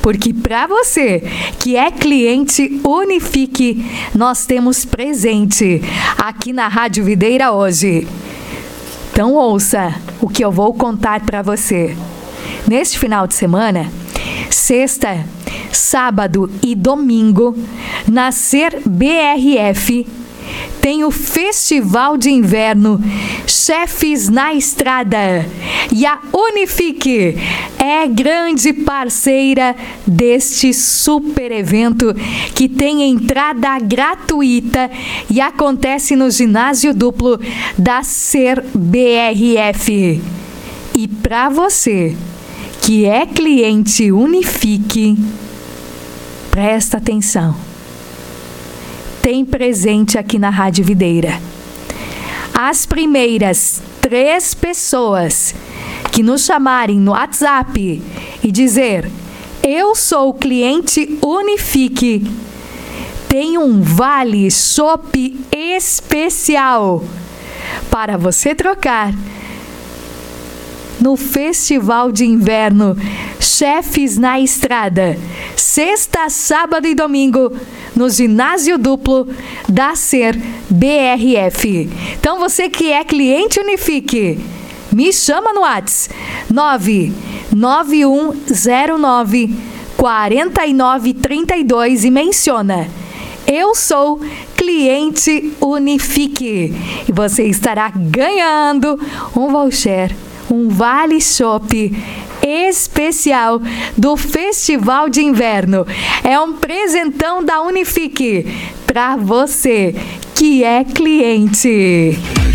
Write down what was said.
porque para você que é cliente Unifique, nós temos presente aqui na Rádio Videira hoje. Então ouça o que eu vou contar para você. Neste final de semana, sexta, sábado e domingo, na Ser BRF, tem o Festival de Inverno Chefes na Estrada. E a Unifique é grande parceira deste super evento que tem entrada gratuita e acontece no ginásio duplo da Ser BRF. E para você que é cliente Unifique, presta atenção. Tem presente aqui na Rádio Videira. As primeiras 3 pessoas que nos chamarem no WhatsApp e dizer: eu sou cliente Unifique, tem um vale chopp especial para você trocar no Festival de Inverno Chefes na Estrada, sexta, sábado e domingo, no ginásio duplo da Ser BRF. Então você que é cliente Unifique, me chama no WhatsApp 99109 4932 e menciona: eu sou cliente Unifique, e você estará ganhando um voucher, um vale chopp especial do Festival de Inverno. É um presentão da Unifique para você que é cliente.